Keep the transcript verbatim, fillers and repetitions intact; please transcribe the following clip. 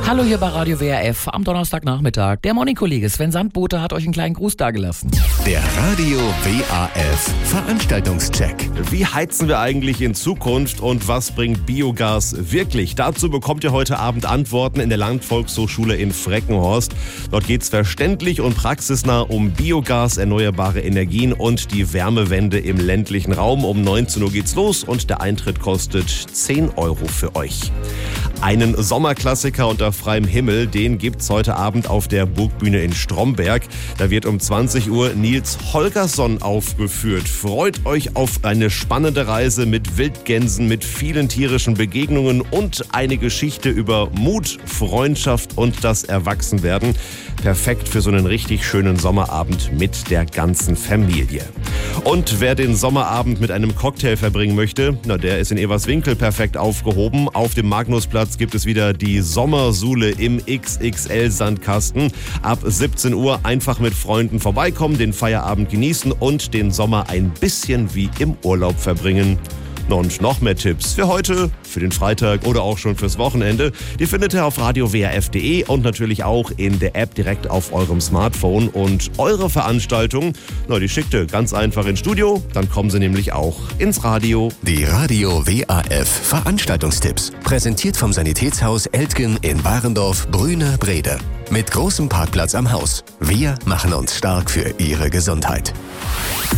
Hallo hier bei Radio W R F am Donnerstagnachmittag. Der Morning-Kollege Sven Sandbote hat euch einen kleinen Gruß dagelassen. Der Radio W A F Veranstaltungscheck. Wie heizen wir eigentlich in Zukunft und was bringt Biogas wirklich? Dazu bekommt ihr heute Abend Antworten in der Landvolkshochschule in Freckenhorst. Dort geht es verständlich und praxisnah um Biogas, erneuerbare Energien und die Wärmewende im ländlichen Raum. Um neunzehn Uhr geht's los und der Eintritt kostet zehn Euro für euch. Einen Sommerklassiker unter freiem Himmel, den gibt's heute Abend auf der Burgbühne in Stromberg. Da wird um zwanzig Uhr Nils Holgersson aufgeführt. Freut euch auf eine spannende Reise mit Wildgänsen, mit vielen tierischen Begegnungen und eine Geschichte über Mut, Freundschaft und das Erwachsenwerden. Perfekt für so einen richtig schönen Sommerabend mit der ganzen Familie. Und wer den Sommerabend mit einem Cocktail verbringen möchte, na, der ist in Everswinkel perfekt aufgehoben. Auf dem Magnusplatz gibt es wieder die Sommersule im X X L-Sandkasten. Ab siebzehn Uhr einfach mit Freunden vorbeikommen, den Feierabend genießen und den Sommer ein bisschen wie im Urlaub verbringen. Und noch mehr Tipps für heute, für den Freitag oder auch schon fürs Wochenende, die findet ihr auf radio w r f punkt d e und natürlich auch in der App direkt auf eurem Smartphone. Und eure Veranstaltung, na, die schickt ihr ganz einfach ins Studio, dann kommen sie nämlich auch ins Radio. Die Radio W A F Veranstaltungstipps. Präsentiert vom Sanitätshaus Eltgen in Warendorf, Brüne, Brede. Mit großem Parkplatz am Haus. Wir machen uns stark für Ihre Gesundheit.